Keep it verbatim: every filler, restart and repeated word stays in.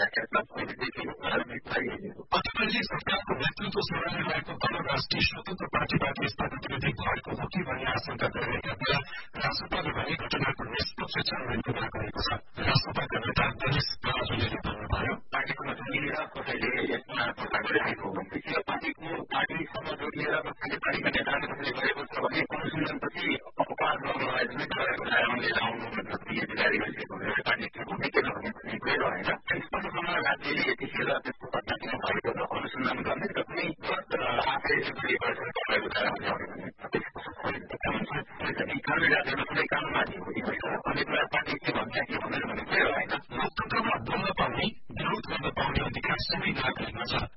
व्याख्यात्मक पहिलेदेखि प्रारम्भिक पाइएको कतिपयले सरकारको नेतृत्व सेवाले रहेको तल राष्ट्रिय स्वतन्त्र पार्टीबाट यस्ता गतिविधि भएको हो कि भन्ने आशंका गरिरहेका बेला रासपाले भने घटनाको निष्पक्ष छानबिनको माग गरेको छ। रासपाका नेता दिनेश पराजुलीले भन्नुभयो, पार्टीको जोडिएर कसैले यसमा चर्चा गरिरहेको हो भनेदेखि पार्टीको पार्टीसँग जोडिएर कसैले पार्टीका नेताहरूले गरेको छ भने अनुसन्धानपछि अपवाद नगराएर नै गरेको आरामले लाउनु यति जारी गरिसकेको भएर पार्टी के भन्ने के नभने भन्ने कुरो होइन। स्पष्टसँग राज्यले यतिखेर त्यस्तो घटना किन भएको र अनुसन्धान गर्ने र कुनै आफै यसरी गरेको आरामले आउने भन्ने कानुनी राज्यमा कुनै कानुनमाथि हुने होइन। अन्य कुरा पार्टी के भन्छ के भन्दैन भन्ने कुरो होइन। लोकतन्त्रमा बोल्न पाउने विरोध गर्न पाउने अधिकार सबै नागरिकमा छ।